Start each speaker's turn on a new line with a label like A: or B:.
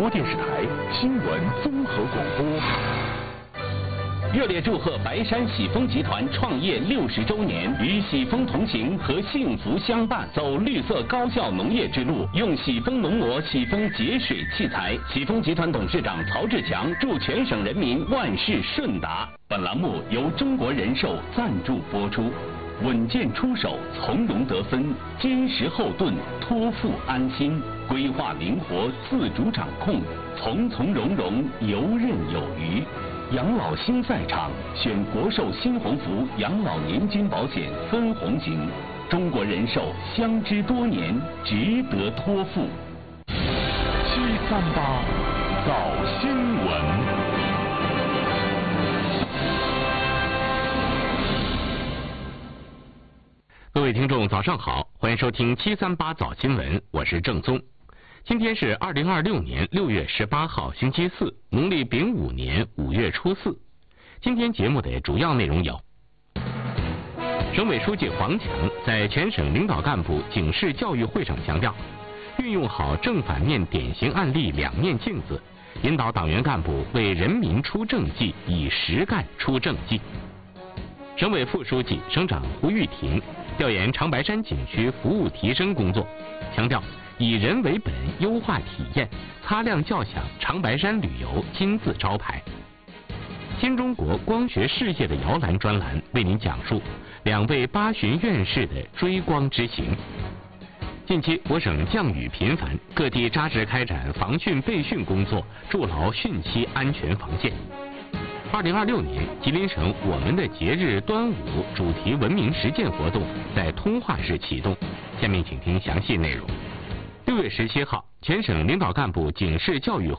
A: 播电视台新闻综合广播。
B: 热烈祝贺白山喜丰集团创业60周年，与喜丰同行和幸福相伴，走绿色高效农业之路，用喜丰农膜、喜丰节水器材。喜丰集团董事长曹志强祝全省人民万事顺达。本栏目由中国人寿赞助播出。稳健出手，从容得分，坚实后盾，托付安心，规划灵活，自主掌控，从从容容，游刃有余。养老新赛场，选国寿新鸿福养老年金保险分红型，中国人寿相知多年，值得托付。
A: 738早新闻。
C: 各位听众早上好，欢迎收听738早新闻，我是郑宗。今天是2026年6月18号星期四，农历丙午年5月初4。今天节目的主要内容有：省委书记黄强在全省领导干部警示教育会上强调，运用好正反面典型案例两面镜子，引导党员干部为人民出政绩，以实干出政绩。省委副书记、省长胡玉婷调研长白山景区服务提升工作，强调以人为本，优化体验，擦亮叫响长白山旅游金字招牌。新中国光学事业的摇篮专栏为您讲述2位8旬院士的追光之行。近期我省降雨频繁，各地扎实开展防汛备汛工作，筑牢汛期安全防线。2026年，吉林省我们的节日端午主题文明实践活动在通化市启动。下面请听详细内容。6月17号，全省领导干部警示教育